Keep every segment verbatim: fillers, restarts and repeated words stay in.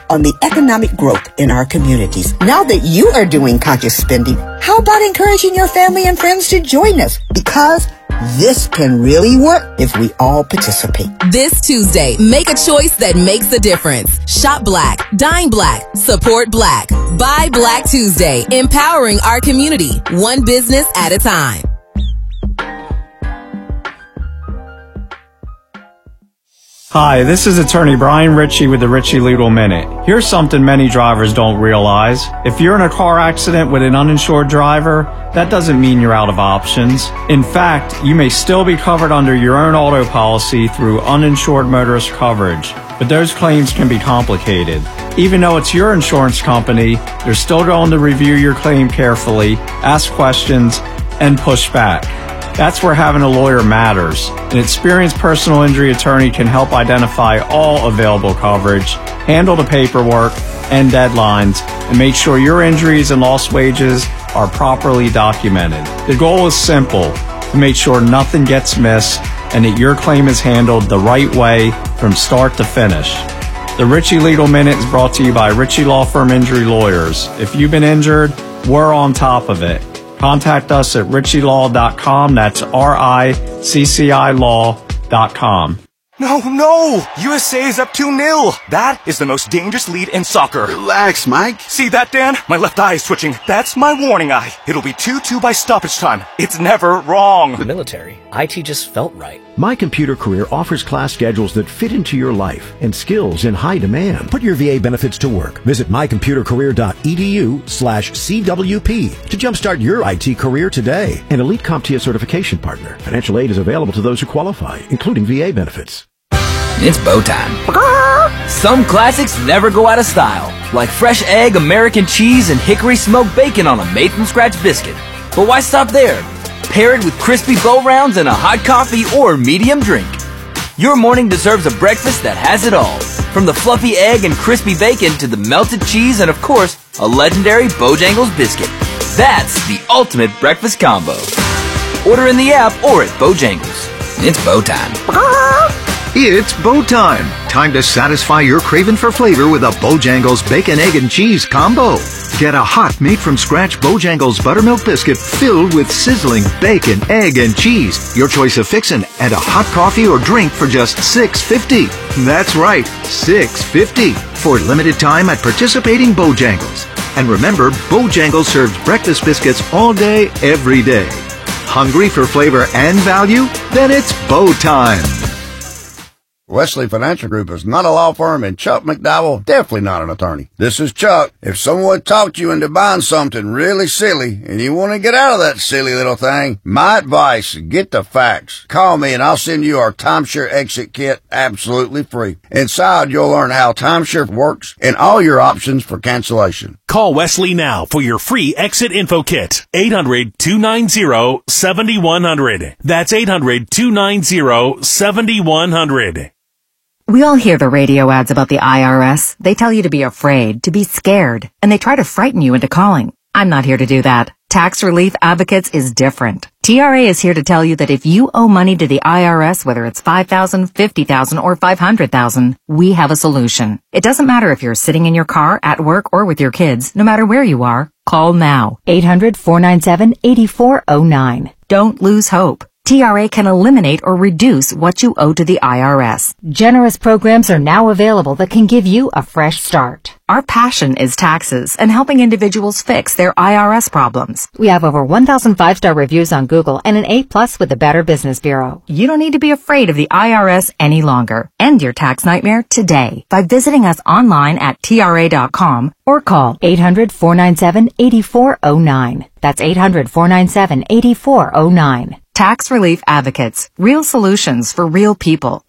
on the economic growth in our communities. Now that you are doing conscious spending, how about encouraging your family and friends to join us? Because this can really work if we all participate. This Tuesday, make a choice that makes a difference. Shop Black, Dine Black, support Black. Buy Black Tuesday, empowering our community, one business at a time. Hi, this is attorney Brian Ritchie with the Ritchie Legal Minute. Here's something many drivers don't realize. If you're in a car accident with an uninsured driver, that doesn't mean you're out of options. In fact, you may still be covered under your own auto policy through uninsured motorist coverage, but those claims can be complicated. Even though it's your insurance company, they're still going to review your claim carefully, ask questions, and push back. That's where having a lawyer matters. An experienced personal injury attorney can help identify all available coverage, handle the paperwork and deadlines, and make sure your injuries and lost wages are properly documented. The goal is simple, to make sure nothing gets missed and that your claim is handled the right way from start to finish. The Ritchie Legal Minute is brought to you by Ritchie Law Firm Injury Lawyers. If you've been injured, we're on top of it. Contact us at ritchie law dot com. That's R I C C I law dot com. No, no! U S A is up two nil. That is the most dangerous lead in soccer. Relax, Mike. See that, Dan? My left eye is twitching. That's my warning eye. It'll be two two by stoppage time. It's never wrong. The military. I T just felt right. My Computer Career offers class schedules that fit into your life and skills in high demand. Put your V A benefits to work. Visit my computer career dot e d u slash C W P to jumpstart your I T career today. An elite CompTIA certification partner. Financial aid is available to those who qualify, including V A benefits. It's bow time. Some classics never go out of style, like fresh egg, American cheese, and hickory smoked bacon on a made-from-scratch biscuit. But why stop there? Pair it with crispy bow rounds and a hot coffee or medium drink. Your morning deserves a breakfast that has it all, from the fluffy egg and crispy bacon to the melted cheese and, of course, a legendary Bojangles biscuit. That's the ultimate breakfast combo. Order in the app or at Bojangles. It's bow time. It's bow time. Time to satisfy your craving for flavor with a Bojangles bacon, egg, and cheese combo. Get a hot, made-from-scratch Bojangles buttermilk biscuit filled with sizzling bacon, egg, and cheese. Your choice of fixin' and a hot coffee or drink for just six fifty. That's right, six fifty. For limited time at participating Bojangles. And remember, Bojangles serves breakfast biscuits all day, every day. Hungry for flavor and value? Then it's bow time. Wesley Financial Group is not a law firm, and Chuck McDowell definitely not an attorney. This is Chuck. If someone talked you into buying something really silly and you want to get out of that silly little thing, my advice, get the facts. Call me and I'll send you our timeshare exit kit absolutely free. Inside, you'll learn how timeshare works and all your options for cancellation. Call Wesley now for your free exit info kit. eight hundred, two nine zero, seven one zero zero. That's eight hundred, two nine zero, seven one zero zero. We all hear the radio ads about the I R S. They tell you to be afraid, to be scared, and they try to frighten you into calling. I'm not here to do that. Tax Relief Advocates is different. T R A is here to tell you that if you owe money to the I R S, whether it's five thousand dollars, fifty thousand dollars, or five hundred thousand dollars, we have a solution. It doesn't matter if you're sitting in your car, at work, or with your kids. No matter where you are, call now. eight hundred, four nine seven, eight four zero nine. Don't lose hope. T R A can eliminate or reduce what you owe to the I R S. Generous programs are now available that can give you a fresh start. Our passion is taxes and helping individuals fix their I R S problems. We have over one thousand five-star reviews on Google and an A plus with the Better Business Bureau. You don't need to be afraid of the I R S any longer. End your tax nightmare today by visiting us online at T R A dot com or call eight hundred, four nine seven, eight four zero nine. That's eight hundred, four nine seven, eight four zero nine. Tax Relief Advocates. Real solutions for real people.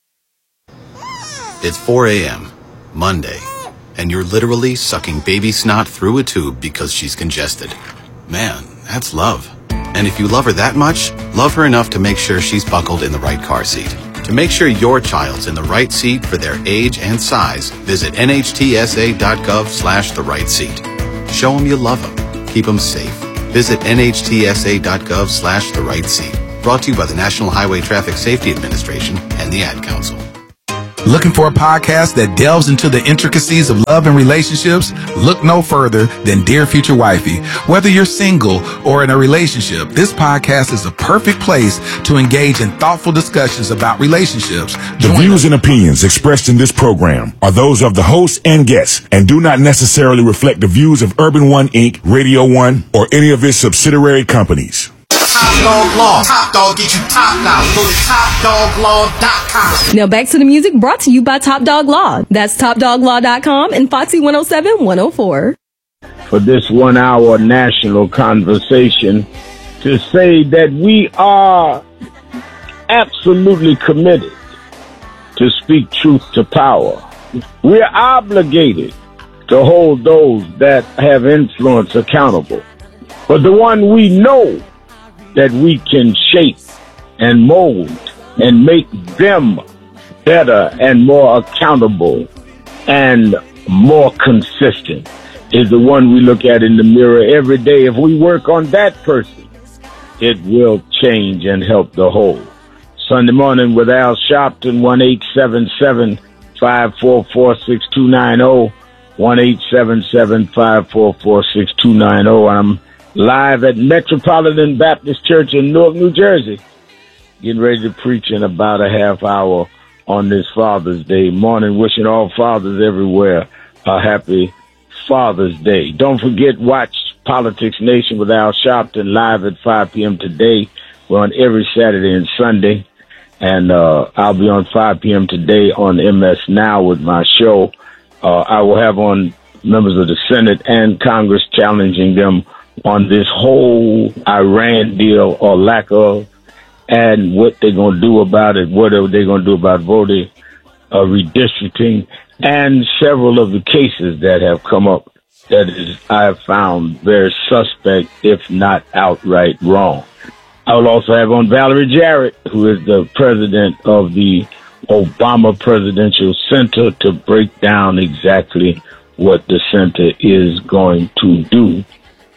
It's four a.m., Monday, and you're literally sucking baby snot through a tube because she's congested. Man, that's love. And if you love her that much, love her enough to make sure she's buckled in the right car seat. To make sure your child's in the right seat for their age and size, visit N H T S A dot gov slash the right seat. Show them you love them. Keep them safe. Visit N H T S A dot gov slash the right seat. Brought to you by the National Highway Traffic Safety Administration and the Ad Council. Looking for a podcast that delves into the intricacies of love and relationships? Look no further than Dear Future Wifey. Whether you're single or in a relationship, this podcast is a perfect place to engage in thoughtful discussions about relationships. The views and opinions expressed in this program are those of the host and guests and do not necessarily reflect the views of Urban One Incorporated, Radio One, or any of its subsidiary companies. Top Dog Law. Top Dog get you top now. Go to top dog law dot com. Now back to the music brought to you by Top Dog Law. That's top dog law dot com and Foxy one oh seven one oh four. For this one hour national conversation, to say that we are absolutely committed to speak truth to power. We're obligated to hold those that have influence accountable. But the one we know that we can shape and mold and make them better and more accountable and more consistent is the one we look at in the mirror every day. If we work on that person, it will change and help the whole. Sunday morning with Al Sharpton, one eight seven seven, five four four, six two nine zero, one eight seven seven, five four four, six two nine zero. I'm live at Metropolitan Baptist Church in Newark, New Jersey, getting ready to preach in about a half hour on this Father's Day morning, wishing all fathers everywhere a happy Father's Day. Don't forget, watch Politics Nation with Al Sharpton live at five p.m. today. We're on every Saturday and Sunday, and uh, I'll be on five p.m. today on M S Now with my show. Uh, I will have on members of the Senate and Congress challenging them on this whole Iran deal or lack of, and what they're going to do about it, what are they going to do about voting, uh, redistricting, and several of the cases that have come up that is, I have found very suspect, if not outright wrong. I will also have on Valerie Jarrett, who is the president of the Obama Presidential Center, to break down exactly what the center is going to do.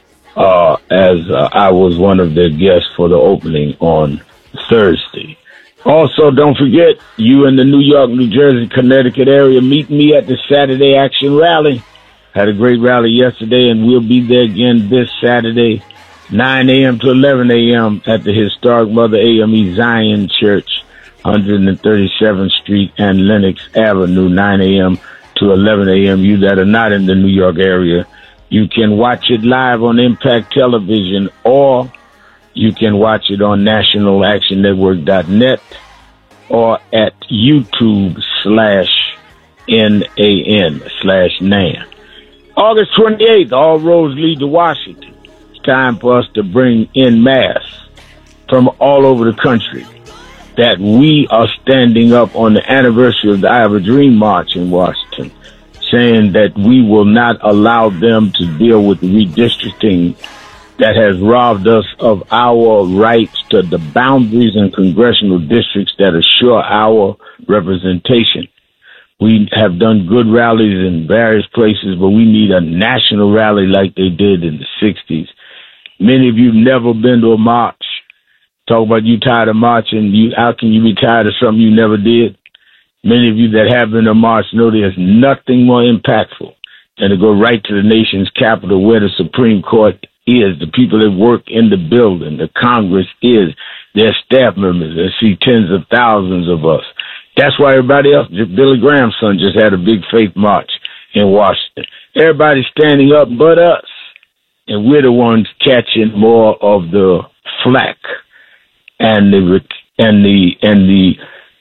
Uh, as uh, I was one of their guests for the opening on Thursday. Also, don't forget, you in the New York, New Jersey, Connecticut area, meet me at the Saturday Action Rally. Had a great rally yesterday, and we'll be there again this Saturday, nine a.m. to eleven a.m. at the historic Mother A M E Zion Church, one thirty-seventh Street and Lenox Avenue, nine a.m. to eleven a.m. You that are not in the New York area, you can watch it live on Impact Television, or you can watch it on national action network dot net or at YouTube slash N A N slash Nan. August twenty-eighth, all roads lead to Washington. It's time for us to bring in mass from all over the country that we are standing up on the anniversary of the I Have a Dream March in Washington, saying that we will not allow them to deal with the redistricting that has robbed us of our rights to the boundaries and congressional districts that assure our representation. We have done good rallies in various places, but we need a national rally like they did in the sixties. Many of you have never been to a march. Talk about you tired of marching. You, how can you be tired of something you never did? Many of you that have been to march know there's nothing more impactful than to go right to the nation's capital where the Supreme Court is, the people that work in the building, the Congress is, their staff members. They see tens of thousands of us. That's why everybody else, Billy Graham's son just had a big faith march in Washington. Everybody's standing up but us, and we're the ones catching more of the flack and the, and the, and the,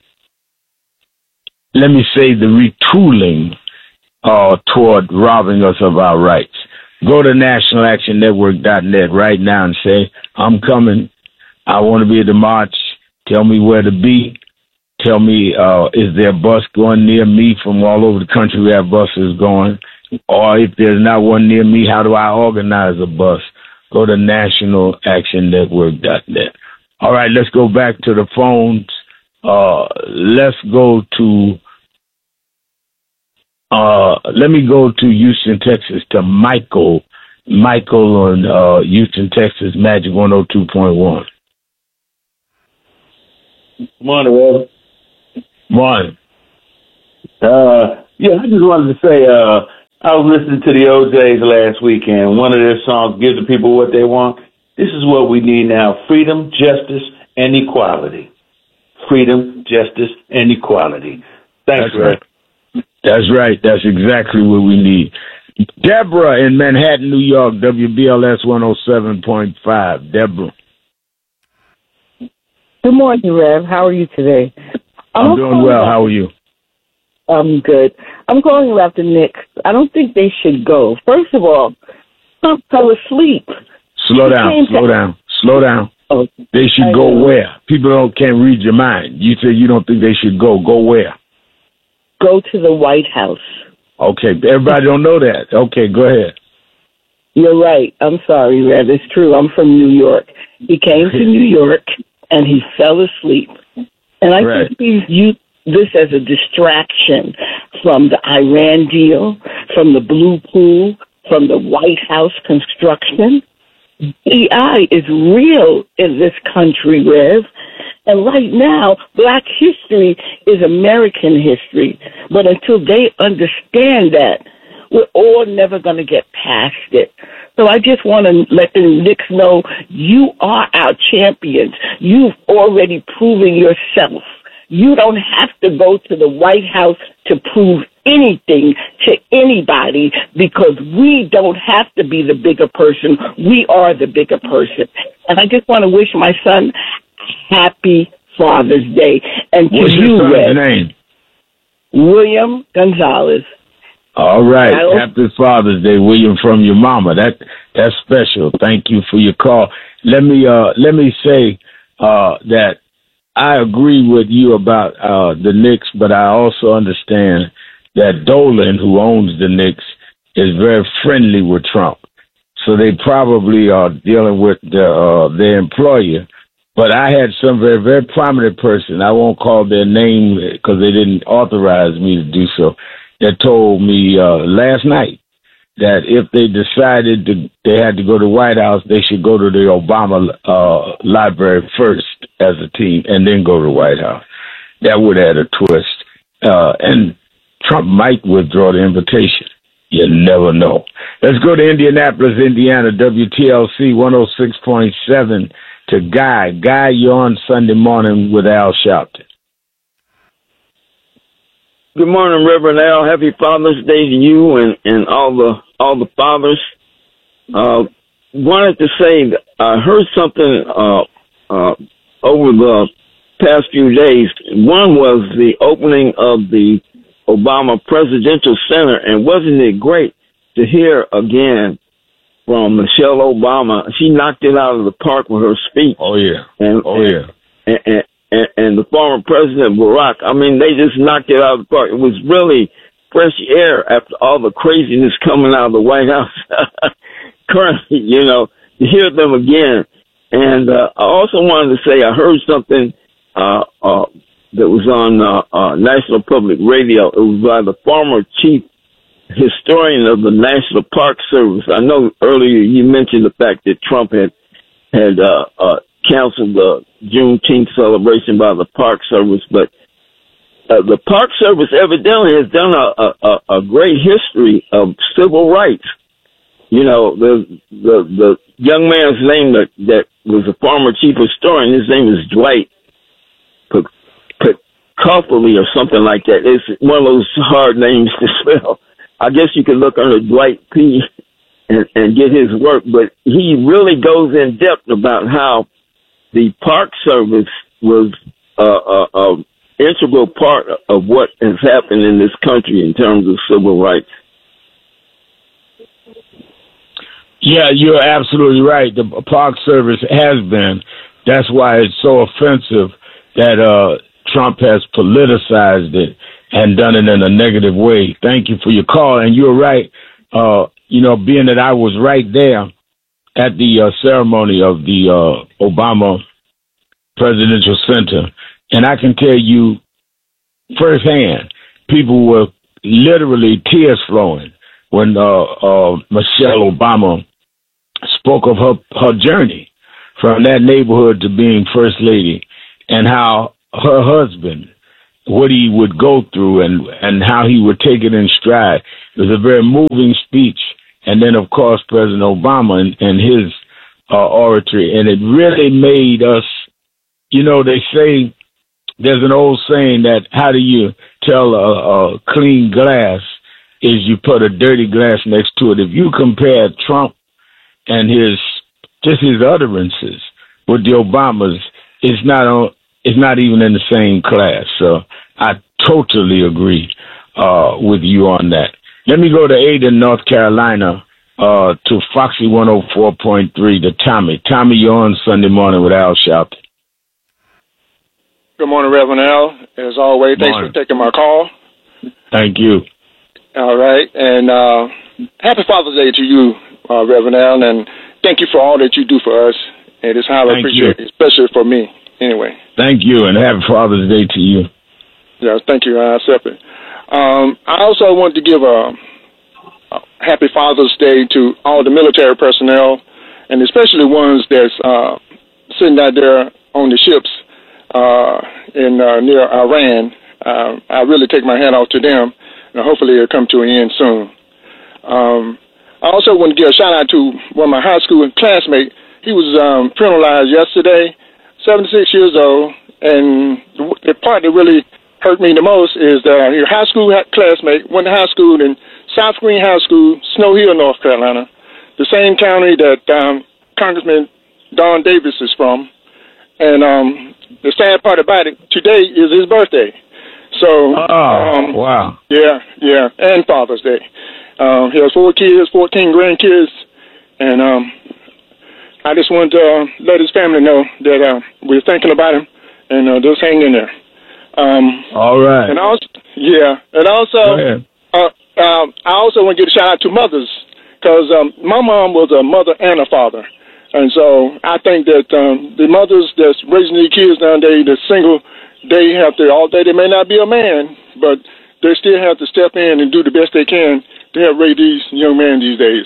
let me say, the retooling uh, toward robbing us of our rights. Go to national action network dot net right now and say, I'm coming. I want to be at the march. Tell me where to be. Tell me, uh, is there a bus going near me? From all over the country we have buses going. Or if there's not one near me, how do I organize a bus? Go to national action network dot net. All right, let's go back to the phones. Uh, let's go to, uh, let me go to Houston, Texas, to Michael. Michael on uh, Houston, Texas, Magic one oh two point one. Morning, Walter. Morning. Uh, yeah, I just wanted to say, uh, I was listening to the O Js last weekend. One of their songs, Give the People What They Want. This is what we need now. Freedom, justice, and equality. Freedom, justice, and equality. Thanks, That's right. That's right. That's exactly what we need. Deborah in Manhattan, New York, W B L S one oh seven point five. Deborah. Good morning, Rev. How are you today? I'm, I'm doing well. How are you? I'm good. I'm calling about the Knicks. I don't think they should go. First of all, Trump fell asleep. Slow down. Slow to- down. Slow down. Oh, they should I go know. Where? People don't can't read your mind. You say you don't think they should go. Go where? Go to the White House. Okay. Everybody don't know that. Okay, go ahead. You're right. I'm sorry, Rev. It's true. I'm from New York. He came to New York and he fell asleep. And I right. think he's used this as a distraction from the Iran deal, from the Blue Pool, from the White House construction. D E I is real in this country, Rev. And right now, black history is American history. But until they understand that, we're all never going to get past it. So I just want to let the Knicks know you are our champions. You've already proven yourself. You don't have to go to the White House to prove anything to anybody because we don't have to be the bigger person. We are the bigger person. And I just want to wish my son happy Father's Day. And to What's you, your son's Red, name? William Gonzalez. All right. Happy Father's Day, William, from your mama. That that's special. Thank you for your call. Let me uh let me say uh that I agree with you about uh, the Knicks, but I also understand that Dolan, who owns the Knicks, is very friendly with Trump. So they probably are dealing with the, uh, their employer. But I had some very, very prominent person, I won't call their name because they didn't authorize me to do so, that told me uh, last night that if they decided to, they had to go to the White House, they should go to the Obama uh, library first as a team and then go to the White House. That would add a twist. Uh, and Trump might withdraw the invitation. You never know. Let's go to Indianapolis, Indiana, W T L C one oh six point seven to Guy. Guy, you're on Sunday morning with Al Sharpton. Good morning, Reverend Al. Happy Father's Day to you and, and all the all the fathers. Uh, wanted to say I heard something uh, uh, over the past few days. One was the opening of the Obama Presidential Center, and wasn't it great to hear again from Michelle Obama? She knocked it out of the park with her speech. Oh yeah, and, oh and, yeah. And, and, And, and the former president, Barack, I mean, they just knocked it out of the park. It was really fresh air after all the craziness coming out of the White House currently, you know, to hear them again. And uh, I also wanted to say I heard something uh, uh, that was on uh, uh, National Public Radio. It was by the former chief historian of the National Park Service. I know earlier you mentioned the fact that Trump had, had uh, uh, canceled the Juneteenth celebration by the Park Service, but uh, the Park Service evidently has done a, a, a great history of civil rights. You know, the the, the young man's name that, that was a former chief historian, his name is Dwight Picoffery or something like that. It's one of those hard names to spell. I guess you could look under Dwight P. and, and get his work, but he really goes in depth about how the Park Service was uh, uh, an integral part of what has happened in this country in terms of civil rights. Yeah, you're absolutely right. The Park Service has been. That's why it's so offensive that uh, Trump has politicized it and done it in a negative way. Thank you for your call. And you're right. Uh, you know, being that I was right there at the uh, ceremony of the uh, Obama Presidential Center. And I can tell you firsthand, people were literally tears flowing when uh, uh, Michelle Obama spoke of her, her journey from that neighborhood to being First Lady and how her husband what he would go through and, and how he would take it in stride. It was a very moving speech. And then, of course, President Obama and, and his uh, oratory. And it really made us, you know, they say, there's an old saying that how do you tell a, a clean glass is you put a dirty glass next to it. If you compare Trump and his, just his utterances with the Obamas, it's not on, it's not even in the same class. So I totally agree uh, with you on that. Let me go to Ada, North Carolina, uh, to Foxy one oh four point three, to Tommy. Tommy, you're on Sunday morning with Al Shelton. Good morning, Reverend Al. As always, thanks Morning. for taking my call. Thank you. All right. And uh, happy Father's Day to you, uh, Reverend Al, and thank you for all that you do for us. It is highly Thank appreciated, you. especially for me, anyway. Thank you, and happy Father's Day to you. Yeah, thank you. I accept it. Um, I also want to give a, a happy Father's Day to all the military personnel, and especially ones that's uh, sitting out there on the ships uh, in uh, near Iran. Uh, I really take my hat off to them, and hopefully it'll come to an end soon. Um, I also want to give a shout out to one of my high school classmates. He was um, penalized yesterday, seventy-six years old, and the, the part that really hurt me the most is that your high school classmate went to high school in South Green High School, Snow Hill, North Carolina, the same county that um, Congressman Don Davis is from. And um, the sad part about it, today is his birthday. So, oh, um, wow. Yeah, yeah, and Father's Day. Um, he has four kids, fourteen grandkids, and um, I just wanted to uh, let his family know that uh, we're thinking about him, and uh, just hang in there. Um, All right. And also, yeah, and also, uh, uh, I also want to give a shout out to mothers, because um, my mom was a mother and a father, and so I think that um, the mothers that's raising these kids nowadays, that's single, they have to, all day they may not be a man, but they still have to step in and do the best they can to help raise these young men these days.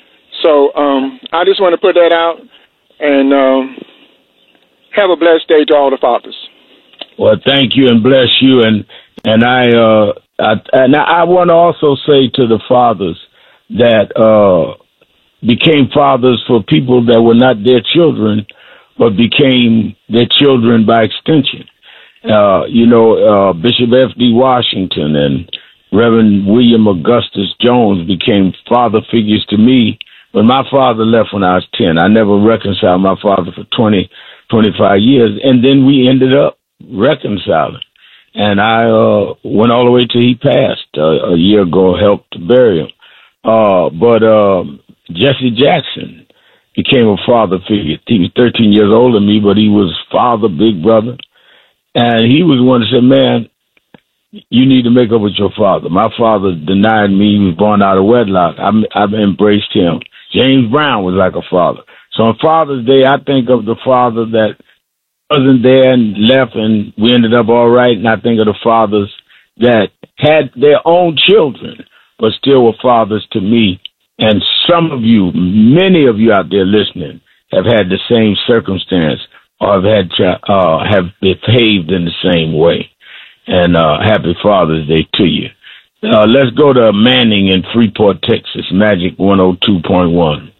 So um, I just want to put that out, and um, have a blessed day to all the fathers. Well, thank you and bless you. And and I uh, I, and I want to also say to the fathers that uh, became fathers for people that were not their children, but became their children by extension. Uh, you know, uh, Bishop F D Washington and Reverend William Augustus Jones became father figures to me. When my father left when I was ten, I never reconciled my father for twenty, twenty-five years, and then we ended up reconciling. And I uh, went all the way till he passed uh, a year ago, helped to bury him. Uh, but uh, Jesse Jackson became a father figure. He was thirteen years older than me, but he was father, big brother. And he was one that said, man, you need to make up with your father. My father denied me. He was born out of wedlock. I, I've embraced him. James Brown was like a father. So on Father's Day, I think of the father that wasn't there and left, and we ended up all right. And I think of the fathers that had their own children, but still were fathers to me. And some of you, many of you out there listening, have had the same circumstance or have had to, uh, have behaved in the same way. And uh, happy Father's Day to you. Uh, let's go to Manning in Freeport, Texas. Magic one oh two point one.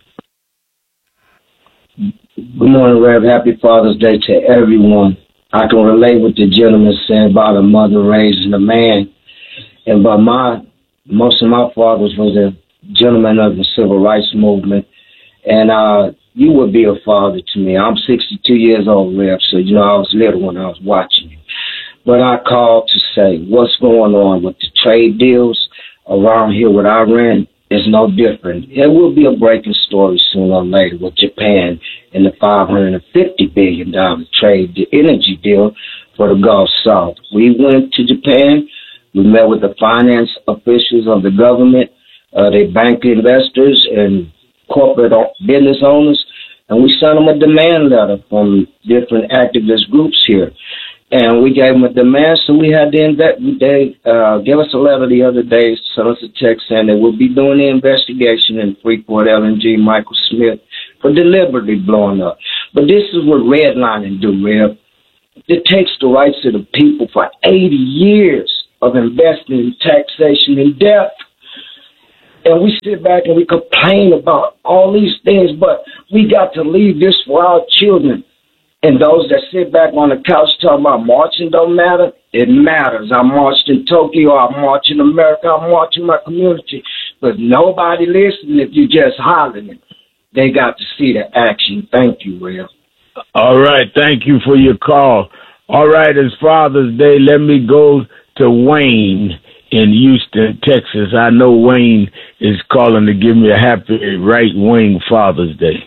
Good morning, Rev. Happy Father's Day to everyone. I can relate what the gentleman said about a mother raising a man. And by my, most of my fathers were the gentlemen of the civil rights movement. And uh, you would be a father to me. I'm sixty-two years old, Rev, so you know I was little when I was watching you. But I called to say what's going on with the trade deals around here with Iran is no different. It will be a breaking story sooner or later with Japan and the five hundred fifty billion dollars trade energy deal for the Gulf South. We went to Japan. We met with the finance officials of the government, uh, the bank investors, and corporate business owners, and we sent them a demand letter from different activist groups here. And we gave them a demand, so we had to inve- they uh, gave us a letter the other day, sent us a text saying that we'll be doing the investigation in Freeport L N G, Michael Smith, for deliberately blowing up. But this is what redlining do, Rev. It takes the rights of the people for eighty years of investing in taxation and death. And we sit back and we complain about all these things, but we got to leave this for our children. And those that sit back on the couch talking about marching don't matter, it matters. I marched in Tokyo, I marched in America, I marched in my community. But nobody listening if you just hollering. They got to see the action. Thank you, Will. All right, thank you for your call. All right, it's Father's Day. Let me go to Wayne in Houston, Texas. I know Wayne is calling to give me a happy right-wing Father's Day.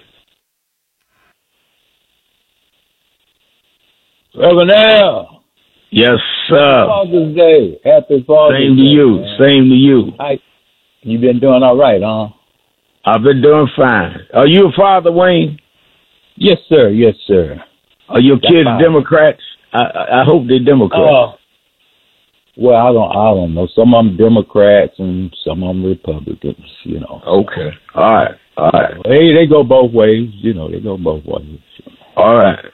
Reverend Al. Yes, sir. Father's Day. Happy Father's Day. Same to you. Man. Same to you. I, you been doing all right, huh? I've been doing fine. Are you a father, Wayne? Yes, sir. Yes, sir. Are your That's kids fine. Democrats? I, I hope they're Democrats. Uh, well, I don't. I don't know. Some of them Democrats and some of them Republicans. You know. Okay. All right. All right. Hey, they go both ways. You know, they go both ways. All right.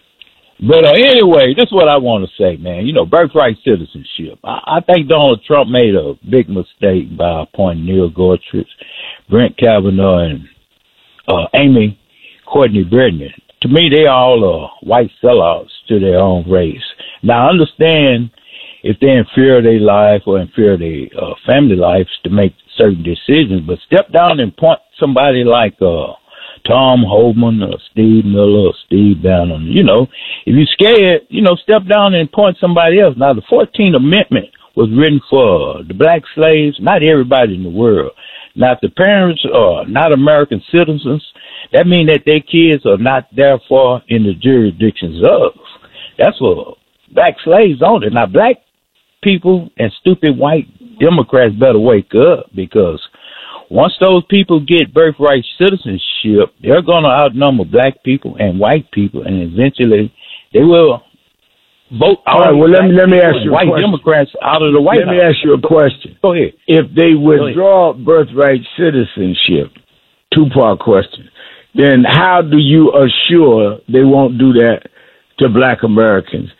But uh, anyway, this is what I want to say, man. You know, birthright citizenship. I, I think Donald Trump made a big mistake by appointing Neil Gorsuch, Brett Kavanaugh, and uh, Amy Courtney Brennan. To me, they all are white sellouts to their own race. Now, I understand if they're in fear of their life or in fear of their uh, family lives to make certain decisions, but step down and point somebody like uh, Tom Homan or Steve Miller or Steve Bannon. You know, if you're scared, you know, step down and point somebody else. Now, the fourteenth Amendment was written for the black slaves, not everybody in the world. Now, if the parents are not American citizens, that means that their kids are not therefore in the jurisdictions of. That's for black slaves only. Now, black people and stupid white Democrats better wake up, because once those people get birthright citizenship, they're going to outnumber black people and white people, and eventually they will vote. All right, well, let me, let me ask you a white question. Democrats out of the White Let House. me ask you a question. Go ahead. If they withdraw birthright citizenship, two-part question, then how do you assure they won't do that to black Americans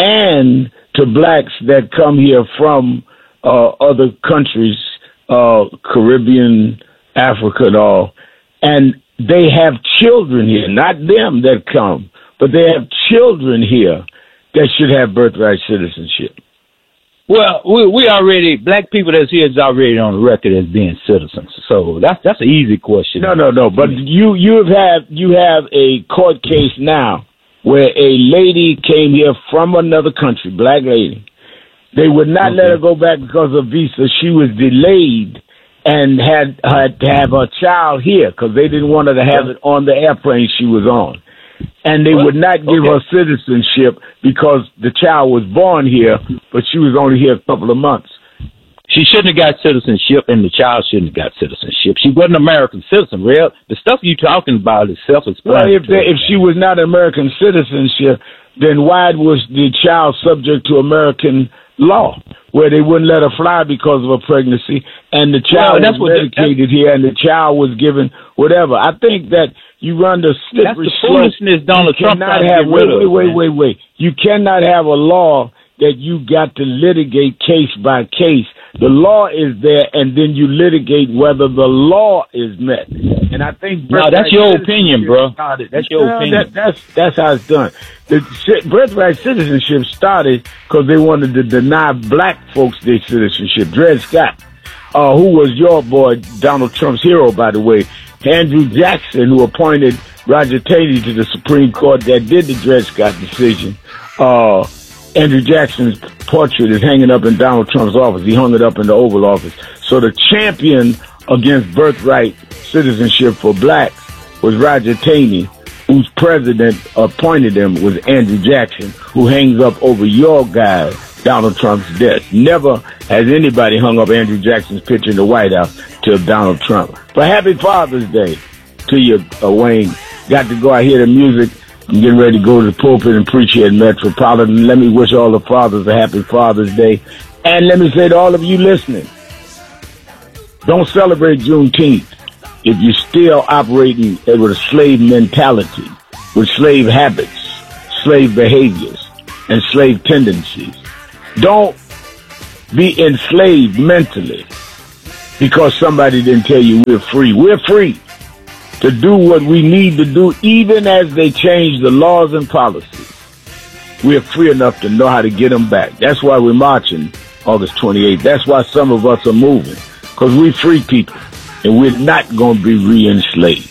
and to blacks that come here from uh, other countries, uh, Caribbean, Africa and all, and they have children here, not them that come, but they have children here that should have birthright citizenship? Well, we, we already, black people that's here is already on the record as being citizens. So that's that's an easy question. No, no, no. But you you have you have a court case now where a lady came here from another country, black lady. They would not okay. let her go back because of visa. She was delayed and had had to have her child here because they didn't want her to have it on the airplane she was on. And they would not give okay. her citizenship because the child was born here, but she was only here a couple of months. She shouldn't have got citizenship, and the child shouldn't have got citizenship. She wasn't an American citizen, real. The stuff you talking about is self-explanatory. Well, if, they, if she was not American citizenship, then why was the child subject to American law, where they wouldn't let her fly because of her pregnancy, and the child well, was medicated here, and the child was given whatever? I think that you run the slippery slope. That's the foolishness Donald Trump cannot have, wait, wait, wait, wait, wait. You cannot have a law that you got to litigate case by case. The law is there, and then you litigate whether the law is met. And I think no, that's your opinion, bro. Started. That's your no, opinion. That, that's that's how it's done. The birthright citizenship started because they wanted to deny black folks their citizenship. Dred Scott, uh, who was your boy, Donald Trump's hero, by the way. Andrew Jackson, who appointed Roger Taney to the Supreme Court that did the Dred Scott decision. Uh, Andrew Jackson's portrait is hanging up in Donald Trump's office. He hung it up in the Oval Office. So the champion against birthright citizenship for blacks was Roger Taney, whose president appointed him was Andrew Jackson, who hangs up over your guy, Donald Trump's desk. Never has anybody hung up Andrew Jackson's picture in the White House till Donald Trump. But happy Father's Day to you, uh, Wayne. Got to go out here to music. I'm getting ready to go to the pulpit and preach here at Metropolitan. Let me wish all the fathers a happy Father's Day. And let me say to all of you listening, don't celebrate Juneteenth if you're still operating with a slave mentality, with slave habits, slave behaviors. enslaved tendencies. Don't be enslaved mentally because somebody didn't tell you we're free. We're free to do what we need to do, even as they change the laws and policies. We're free enough to know how to get them back. That's why we're marching August twenty-eighth. That's why some of us are moving, because we free people, and we're not going to be re-enslaved.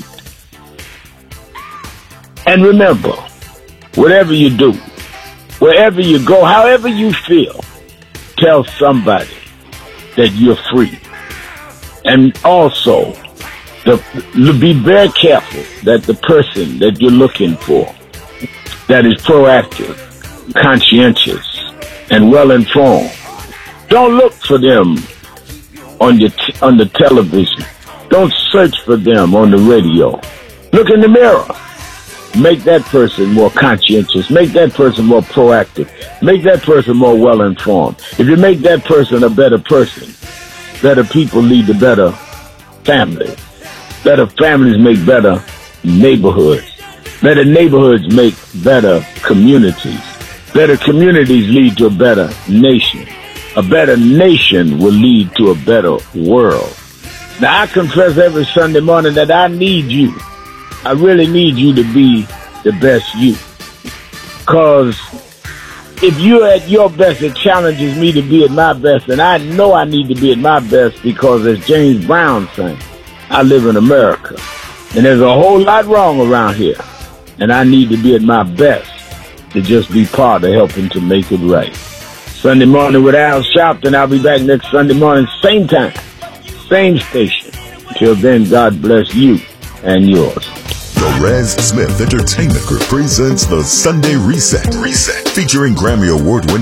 And remember, whatever you do, wherever you go, however you feel, tell somebody that you're free. And also, the, be very careful that the person that you're looking for, that is proactive, conscientious, and well-informed, don't look for them on your t- on the television. Don't search for them on the radio. Look in the mirror. Make that person more conscientious. Make that person more proactive. Make that person more well-informed. If you make that person a better person, better people lead to better families. Better families make better neighborhoods. Better neighborhoods make better communities. Better communities lead to a better nation. A better nation will lead to a better world. Now, I confess every Sunday morning that I need you. I really need you to be the best you. Because if you're at your best, it challenges me to be at my best. And I know I need to be at my best because, as James Brown sang, I live in America. And there's a whole lot wrong around here. And I need to be at my best to just be part of helping to make it right. Sunday morning with Al Sharpton. I'll be back next Sunday morning, same time, same station. Till then, God bless you and yours. The Raz Smith Entertainment Group presents the Sunday Reset. Reset. Featuring Grammy Award winning